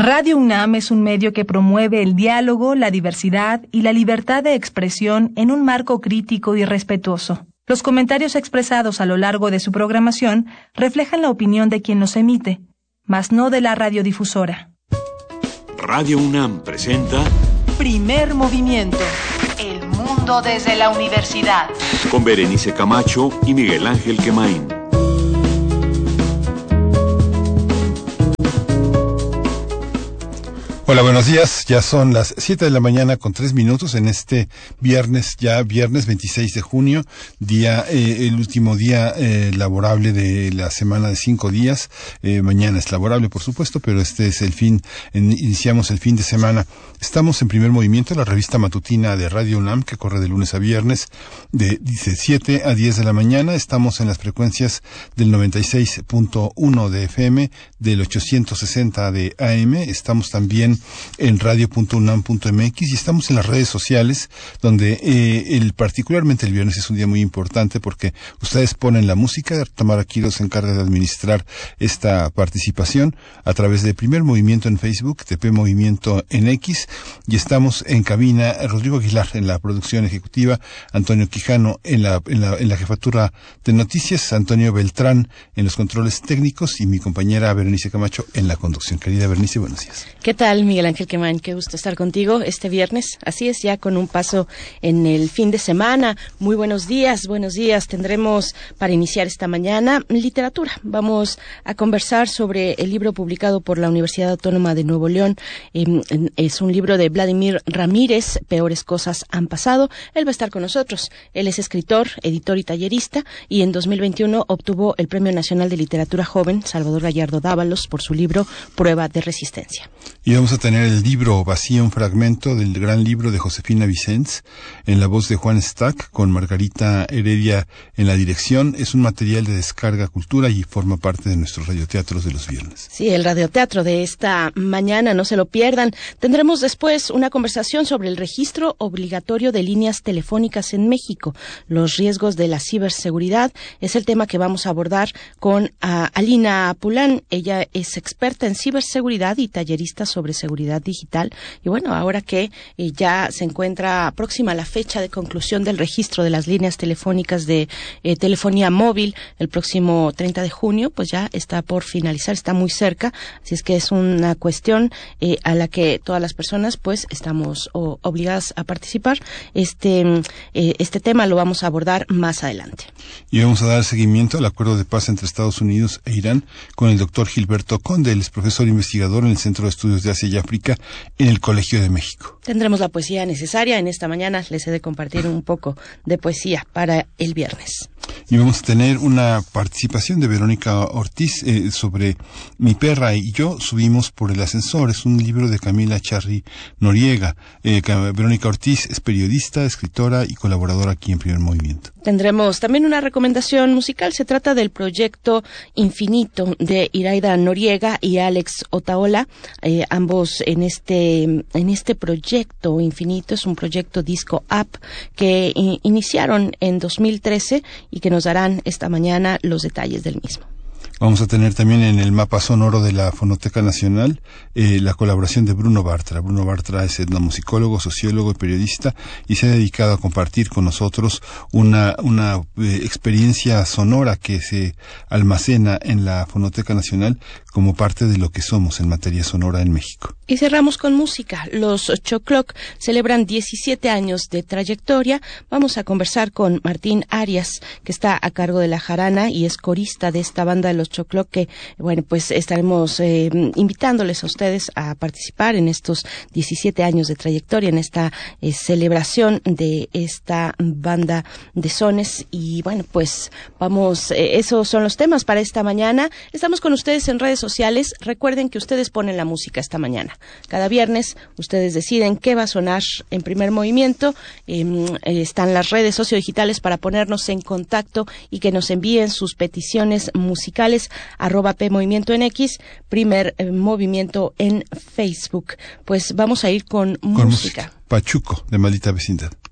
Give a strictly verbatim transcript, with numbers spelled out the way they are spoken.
Radio UNAM es un medio que promueve el diálogo, la diversidad y la libertad de expresión en un marco crítico y respetuoso. Los comentarios expresados a lo largo de su programación reflejan la opinión de quien los emite, mas no de la radiodifusora. Radio UNAM presenta Primer Movimiento. El mundo desde la universidad. Con Berenice Camacho y Miguel Ángel Quemain. Hola, buenos días. Ya son las siete de la mañana con tres minutos en este viernes, ya viernes veintiséis de junio, día, eh, el último día eh, laborable de la semana de cinco días. Eh, mañana es laborable, por supuesto, pero este es el fin, en, iniciamos el fin de semana. Estamos en Primer Movimiento, la revista matutina de Radio UNAM, que corre de lunes a viernes, de dice siete a diez de la mañana. Estamos en las frecuencias del noventa y seis punto uno de F M, del ochocientos sesenta de A M. Estamos también en radio punto unam punto m x y estamos en las redes sociales, donde eh, el particularmente el viernes es un día muy importante porque ustedes ponen la música. Tamara Quiro se encarga de administrar esta participación a través de Primer Movimiento en Facebook, T P Movimiento en X, y estamos en cabina Rodrigo Aguilar en la producción ejecutiva, Antonio Quijano en la, en la, en la jefatura de noticias, Antonio Beltrán en los controles técnicos y mi compañera Berenice Camacho en la conducción. Querida Berenice, buenos días. ¿Qué tal, Miguel Ángel Quemain? Qué gusto estar contigo este viernes. Así es, ya con un paso en el fin de semana. Muy buenos días, buenos días. Tendremos para iniciar esta mañana literatura. Vamos a conversar sobre el libro publicado por la Universidad Autónoma de Nuevo León. Eh, es un libro de Vladimir Ramírez, Peores cosas han pasado. Él va a estar con nosotros. Él es escritor, editor y tallerista, y en dos mil veintiuno obtuvo el Premio Nacional de Literatura Joven Salvador Gallardo Dávalos por su libro Prueba de Resistencia. Y vamos a tener el libro Vacío, un fragmento del gran libro de Josefina Vicens, en la voz de Juan Stack, con Margarita Heredia en la dirección. Es un material de Descarga Cultura y forma parte de nuestros radioteatros de los viernes. Sí, el radioteatro de esta mañana, no se lo pierdan. Tendremos después una conversación sobre el registro obligatorio de líneas telefónicas en México. Los riesgos de la ciberseguridad es el tema que vamos a abordar con uh, Alina Pulán. Ella es experta en ciberseguridad y tallerista sobre seguridad digital. Y bueno, ahora que eh, ya se encuentra próxima la fecha de conclusión del registro de las líneas telefónicas de eh, telefonía móvil, el próximo treinta de junio, pues ya está por finalizar, está muy cerca. Así es que es una cuestión eh, a la que todas las personas pues estamos o, obligadas a participar. Este, eh, este tema lo vamos a abordar más adelante. Y vamos a dar seguimiento al acuerdo de paz entre Estados Unidos e Irán con el doctor Gilberto Conde. Él es profesor investigador en el Centro de Estudios de Asia y África en el Colegio de México. Tendremos la poesía necesaria. En esta mañana les he de compartir un poco de poesía para el viernes. Y vamos a tener una participación de Verónica Ortiz eh, sobre Mi perra y yo subimos por el ascensor. Es un libro de Camila Charri Noriega. Eh, Verónica Ortiz es periodista, escritora y colaboradora aquí en Primer Movimiento. Tendremos también una recomendación musical. Se trata del proyecto Infinito de Iraida Noriega y Alex Otaola. Eh, ambos en este en este proyecto Infinito, es un proyecto disco app que in, iniciaron en dos mil trece y que nos darán esta mañana los detalles del mismo. Vamos a tener también en el mapa sonoro de la Fonoteca Nacional eh, la colaboración de Bruno Bartra. Bruno Bartra es etnomusicólogo, sociólogo y periodista y se ha dedicado a compartir con nosotros una una eh, experiencia sonora que se almacena en la Fonoteca Nacional como parte de lo que somos en materia sonora en México. Y cerramos con música. Los Chocloc celebran diecisiete años de trayectoria. Vamos a conversar con Martín Arias, que está a cargo de la jarana y es corista de esta banda de los Chocloc, que, bueno, pues estaremos eh, invitándoles a ustedes a participar en estos diecisiete años de trayectoria, en esta eh, celebración de esta banda de sones. Y bueno, pues vamos, eh, esos son los temas para esta mañana. Estamos con ustedes en redes sociales. Recuerden que ustedes ponen la música esta mañana. Cada viernes ustedes deciden qué va a sonar en Primer Movimiento. Eh, eh, están las redes sociodigitales para ponernos en contacto y que nos envíen sus peticiones musicales, arroba P Movimiento en X, Primer eh, Movimiento en Facebook. Pues vamos a ir con, con música. música. Pachuco, de Maldita Vecindad.